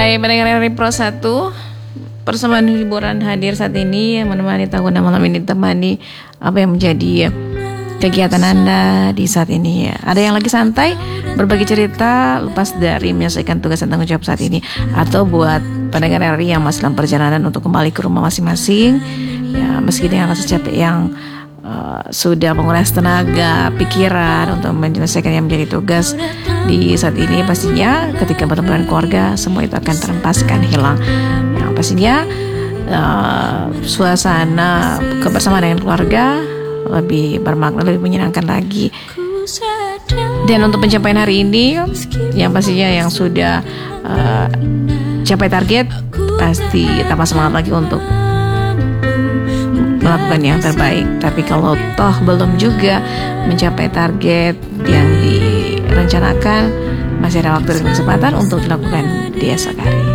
Hai pendengar dari Pro 1, persembahan hiburan hadir saat ini yang menemani tahun malam ini, temani apa yang menjadi kegiatan Anda di saat ini ya. Ada yang lagi santai berbagi cerita lepas dari menyelesaikan tugas dan tanggung jawab saat ini, atau buat pendengar RI yang masih dalam perjalanan untuk kembali ke rumah masing-masing ya, meski dengan rasa capek yang sudah menguras tenaga, pikiran untuk menyelesaikan yang menjadi tugas di saat ini. Pastinya ketika bertemu dengan keluarga, semua itu akan terempaskan, hilang. Yang pastinya suasana kebersamaan dengan keluarga lebih bermakna, lebih menyenangkan lagi. Dan untuk pencapaian hari ini, yang pastinya yang sudah capai target, pasti tambah semangat lagi untuk melakukan yang terbaik. Tapi kalau toh belum juga mencapai target yang direncanakan, masih ada waktu dan kesempatan untuk dilakukan di esok hari.